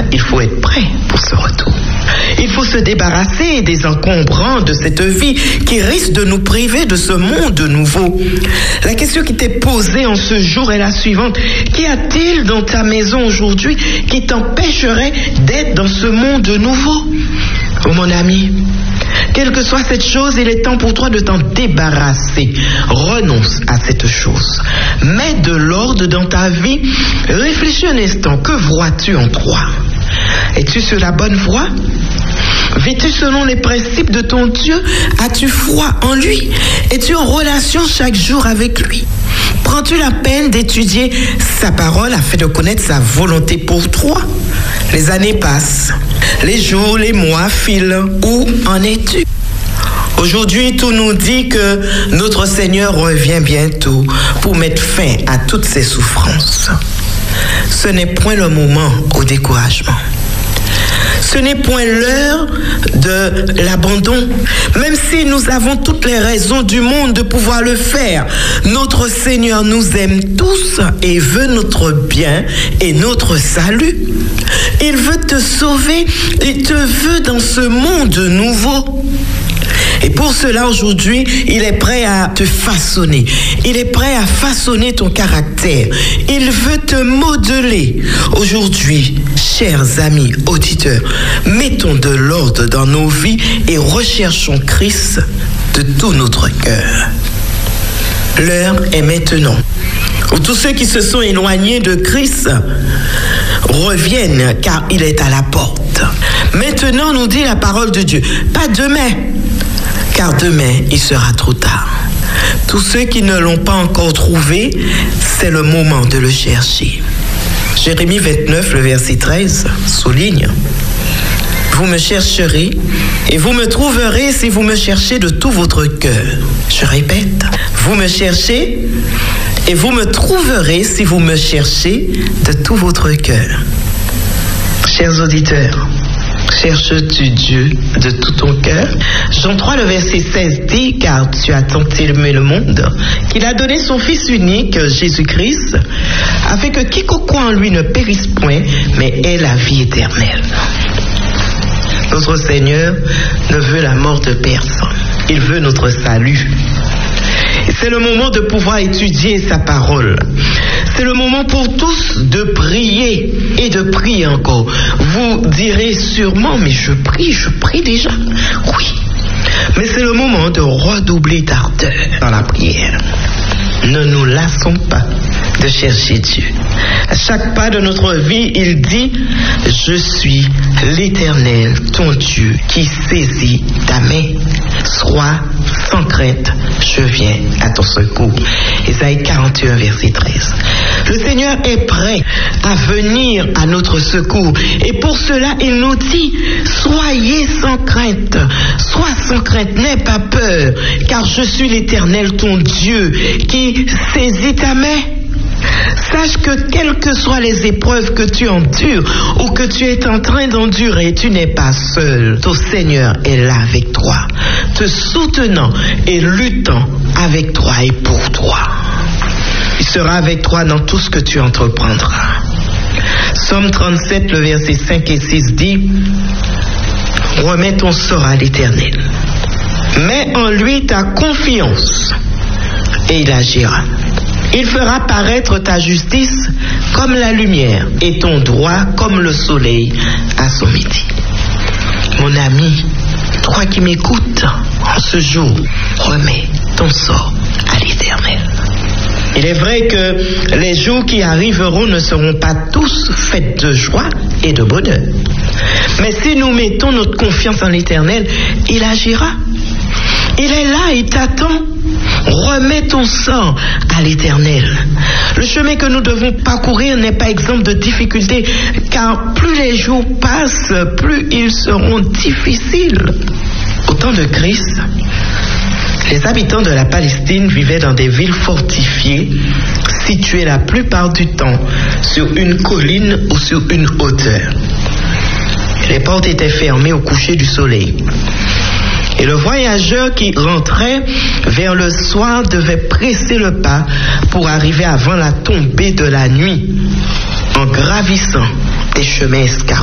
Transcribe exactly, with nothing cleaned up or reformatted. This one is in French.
il faut être prêt pour ce retour. Il faut se débarrasser des encombrants de cette vie qui risque de nous priver de ce monde nouveau. La question qui t'est posée en ce jour est la suivante. Qu'y a-t-il dans ta maison aujourd'hui qui t'empêcherait d'être dans ce monde nouveau? Oh mon ami, quelle que soit cette chose, il est temps pour toi de t'en débarrasser. Renonce à cette chose. Mets de l'ordre dans ta vie. Réfléchis un instant. Que vois-tu en toi? Es-tu sur la bonne voie? Vis-tu selon les principes de ton Dieu? As-tu foi en lui? Es-tu en relation chaque jour avec lui? Prends-tu la peine d'étudier sa parole afin de connaître sa volonté pour toi? Les années passent, les jours, les mois filent. Où en es-tu? Aujourd'hui, tout nous dit que notre Seigneur revient bientôt pour mettre fin à toutes ces souffrances. Ce n'est point le moment au découragement. Ce n'est point l'heure de l'abandon. Même si nous avons toutes les raisons du monde de pouvoir le faire, notre Seigneur nous aime tous et veut notre bien et notre salut. Il veut te sauver, il te veut dans ce monde nouveau. Et pour cela, aujourd'hui, il est prêt à te façonner. Il est prêt à façonner ton caractère. Il veut te modeler. Aujourd'hui, chers amis auditeurs, mettons de l'ordre dans nos vies et recherchons Christ de tout notre cœur. L'heure est maintenant où tous ceux qui se sont éloignés de Christ reviennent, car il est à la porte. Maintenant, nous dit la parole de Dieu, pas demain, car demain, il sera trop tard. Tous ceux qui ne l'ont pas encore trouvé, c'est le moment de le chercher. Jérémie vingt-neuf, le verset treize, souligne. Vous me chercherez et vous me trouverez si vous me cherchez de tout votre cœur. Je répète, vous me cherchez et vous me trouverez si vous me cherchez de tout votre cœur. Chers auditeurs, cherches-tu Dieu de tout ton cœur? Jean trois, le verset seize dit, car tu as tant aimé le monde, qu'il a donné son Fils unique, Jésus-Christ, afin que quiconque croit en lui ne périsse point, mais ait la vie éternelle. Notre Seigneur ne veut la mort de personne. Il veut notre salut. Et c'est le moment de pouvoir étudier sa parole. C'est le moment pour tous de prier et de prier encore. Vous direz sûrement, mais je prie, je prie déjà. Oui, mais c'est le moment de redoubler d'ardeur dans la prière. Ne nous lassons pas de chercher Dieu. À chaque pas de notre vie, il dit, je suis l'Éternel, ton Dieu, qui saisit ta main. Sois sans crainte, je viens à ton secours. Ésaïe quarante et un, verset treize. Le Seigneur est prêt à venir à notre secours. Et pour cela, il nous dit, soyez sans crainte. Sois sans crainte, n'aie pas peur, car je suis l'Éternel, ton Dieu, qui saisit ta main. Sache que quelles que soient les épreuves que tu endures ou que tu es en train d'endurer, tu n'es pas seul. Ton Seigneur est là avec toi, te soutenant et luttant avec toi et pour toi. Il sera avec toi dans tout ce que tu entreprendras. Psaume trente-sept, le verset cinq et six dit, remets ton sort à l'Éternel. Mets en lui ta confiance et il agira. Il fera paraître ta justice comme la lumière et ton droit comme le soleil à son midi. Mon ami, toi qui m'écoutes en ce jour, remets ton sort à l'Éternel. Il est vrai que les jours qui arriveront ne seront pas tous faits de joie et de bonheur. Mais si nous mettons notre confiance en l'Éternel, il agira. Il est là, il t'attend. Remets ton sort à l'Éternel. Le chemin que nous devons parcourir n'est pas exempt de difficultés, car plus les jours passent, plus ils seront difficiles. Au temps de Christ, les habitants de la Palestine vivaient dans des villes fortifiées, situées la plupart du temps sur une colline ou sur une hauteur. Les portes étaient fermées au coucher du soleil. Et le voyageur qui rentrait vers le soir devait presser le pas pour arriver avant la tombée de la nuit, en gravissant des chemins escarpés.